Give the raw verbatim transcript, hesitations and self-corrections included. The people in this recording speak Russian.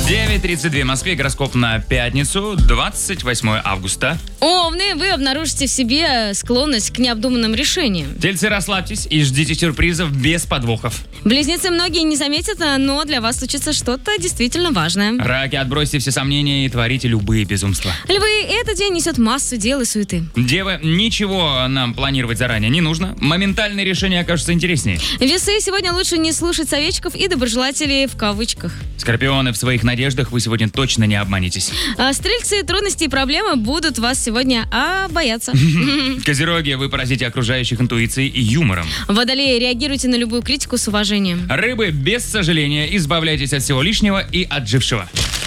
девять тридцать два в Москве. Гороскоп на пятницу, двадцать восьмое августа. Овны, вы обнаружите в себе склонность к необдуманным решениям. Тельцы, расслабьтесь и ждите сюрпризов без подвохов. Близнецы многие не заметят, но для вас случится что-то действительно важное. Раки, отбросьте все сомнения и творите любые безумства. Львы, этот день несет массу дел и суеты. Девы, ничего нам планировать заранее не нужно. Моментальные решения окажутся интереснее. Весы, сегодня лучше не слушать советчиков и доброжелателей в кавычках. Скорпионы, в своих надеждах вы сегодня точно не обманетесь. А стрельцы, трудности и проблемы будут вас сегодня бояться. Козероги, вы поразите окружающих интуицией и юмором. Водолеи, реагируйте на любую критику с уважением. Рыбы, без сожаления, избавляйтесь от всего лишнего и отжившего.